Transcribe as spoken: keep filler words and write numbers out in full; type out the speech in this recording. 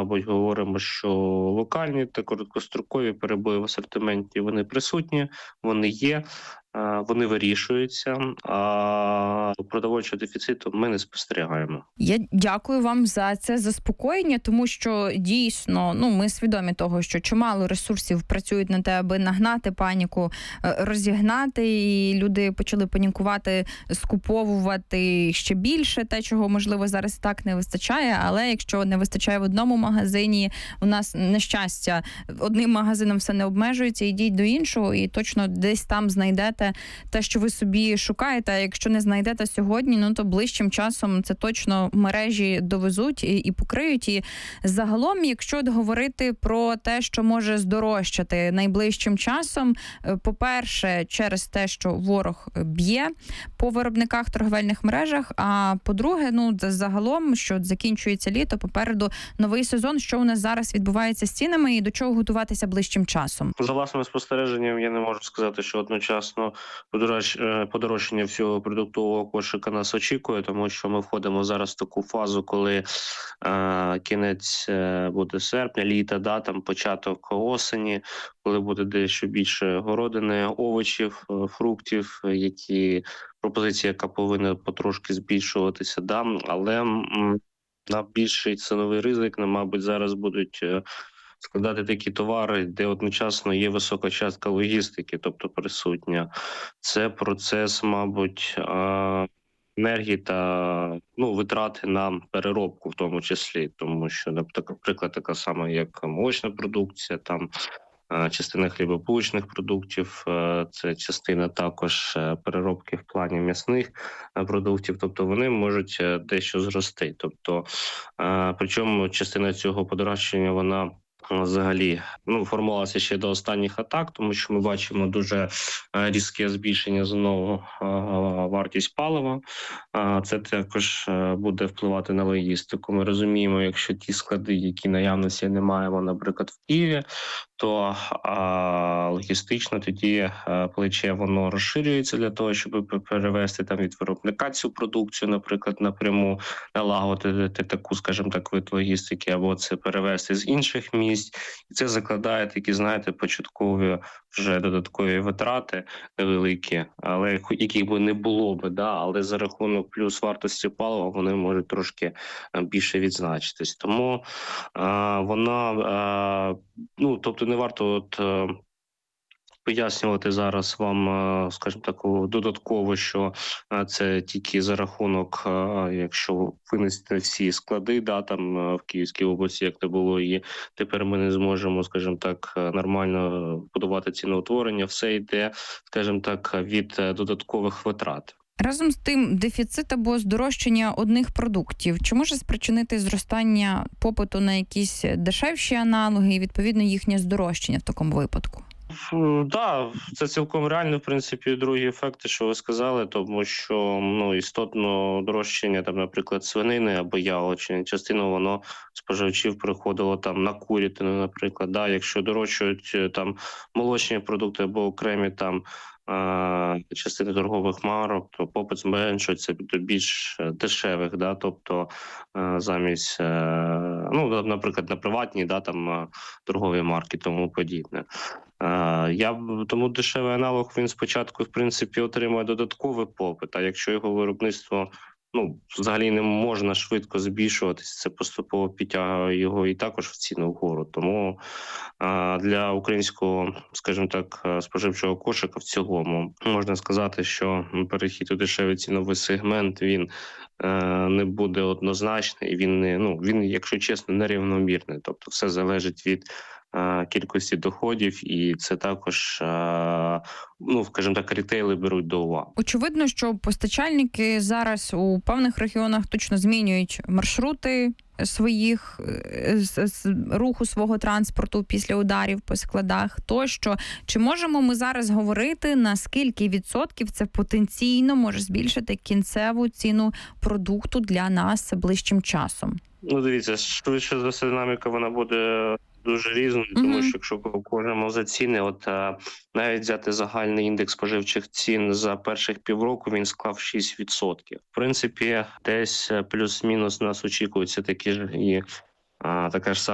мабуть, говоримо, що локальні та короткострокові перебої в асортименті вони присутні, вони є, е, вони вирішуються, а продовольчого дефіциту ми не спостерігаємо. Я дякую вам за це заспокоєння, тому що дійсно, ну, ми свідомі того, що чимало ресурсів працюють на те, аби нагнати паніку, розігнати, і люди почали панікувати, скуповувати ще більше те, чого, можливо, зараз так не вистачає, але якщо не вистачає в одному магазині, у нас, на щастя, одним магазином все не обмежується, ідіть до іншого і точно десь там знайдете те, що ви собі шукаєте, а якщо не знайдете сьогодні, ну, то ближчим часом це точно мережі довезуть і, і покриють. І загалом, якщо говорити про те, що може здорожчати найближчим часом, по-перше, через те, що ворог б'є по виробниках, торговельних мережах, а по-друге, ну, загалом, що закінчується літо, попереду новий сезон, що у нас зараз відбувається з цінами і до чого готуватися ближчим часом? За власним спостереженням, я не можу сказати, що одночасно подорожчання всього продуктового кошика нас очікує, тому що ми входимо зараз в таку фазу, коли е, кінець е, буде серпня, літа, да, там початок осені, коли буде дещо більше городини, овочів, фруктів, які пропозиція, яка повинна потрошки збільшуватися, да, але м, на більший ціновий ризик, на, мабуть, зараз будуть е, складати такі товари, де одночасно є висока частка логістики, тобто присутня. Це процес, мабуть, е, енергії та, ну, витрати на переробку в тому числі, тому що, наприклад, така сама, як молочна продукція, там частина хлібобулочних продуктів, це частина також переробки в плані м'ясних продуктів, тобто вони можуть дещо зрости. Тобто, причому частина цього подорожчання, вона взагалі, ну, формувалася ще до останніх атак, тому що ми бачимо дуже різке збільшення знову вартість палива. Це також буде впливати на логістику. Ми розуміємо, якщо ті склади, які наявності не маємо, наприклад, в Києві, то а, логістично тоді а, плече воно розширюється для того, щоб перевести там від виробника цю продукцію, наприклад, напряму налагодити таку, скажімо так, вид логістики, або це перевести з інших місць. І це закладає такі, знаєте, початкові вже додаткові витрати невеликі, але яких би не було би, да, але за рахунок плюс вартості палива вони можуть трошки більше відзначитись. Тому а, вона, а, ну, тобто не варто от пояснювати зараз вам, скажімо так, додатково, що це тільки за рахунок, якщо винести всі склади, да, там в Київській області, як це було, і тепер ми не зможемо, скажімо так, нормально будувати ціноутворення, все йде, скажімо так, від додаткових витрат. Разом з тим, дефіцит або здорожчання одних продуктів, чи може спричинити зростання попиту на якісь дешевші аналоги і, відповідно, їхнє здорожчання в такому випадку? Так, да, це цілком реально, в принципі, другі ефекти, що ви сказали, тому що, ну, істотно дорожчання, там, наприклад, свинини або яловичини, частину воно споживачів приходило там на курятину, наприклад, да, якщо дорожчають там молочні продукти або окремі там частини торгових марок, то попит зменшується до більш дешевих, да, тобто замість, ну, наприклад, на приватні, да, там торгові марки, тому подібне. Я тому дешевий аналог, він спочатку, в принципі, отримує додатковий попит, а якщо його виробництво, ну, взагалі не можна швидко збільшуватись, це поступово підтягує його і також в ціну вгору. Тому а, для українського, скажімо так, споживчого кошика в цілому можна сказати, що перехід у дешевий ціновий сегмент, він е, не буде однозначний, він не, ну, він, якщо чесно, нерівномірний. Тобто все залежить від кількості доходів, і це також, ну, скажімо так, рітейли беруть до уваги. Очевидно, що постачальники зараз у певних регіонах точно змінюють маршрути своїх руху свого транспорту після ударів по складах тощо. Чи можемо ми зараз говорити, на скільки відсотків це потенційно може збільшити кінцеву ціну продукту для нас ближчим часом? Ну, дивіться, швидше за все динаміка вона буде дуже різною, тому що якщо говоримо за ціни, от а, навіть взяти загальний індекс споживчих цін за перших півроку, він склав шість відсотків. В принципі, десь плюс-мінус нас очікується такі ж і а, така ж сама